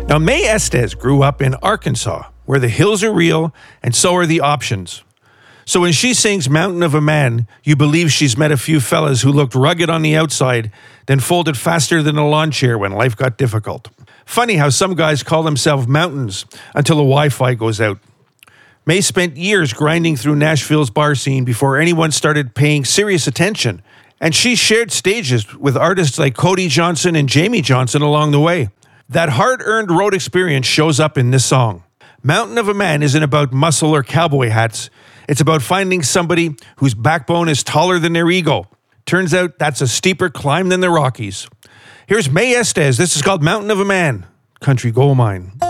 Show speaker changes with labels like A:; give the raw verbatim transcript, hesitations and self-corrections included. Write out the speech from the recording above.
A: Now, Mae Estes grew up in Arkansas, where the hills are real and so are the options. So when she sings Mountain of a Man, you believe she's met a few fellas who looked rugged on the outside, then folded faster than a lawn chair when life got difficult. Funny how some guys call themselves mountains until the Wi-Fi goes out. Mae spent years grinding through Nashville's bar scene before anyone started paying serious attention, and she shared stages with artists like Cody Johnson and Jamie Johnson along the way. That hard-earned road experience shows up in this song. Mountain of a Man isn't about muscle or cowboy hats. It's about finding somebody whose backbone is taller than their ego. Turns out that's a steeper climb than the Rockies. Here's Mae Estes. This is called Mountain of a Man, Country Gold Mine.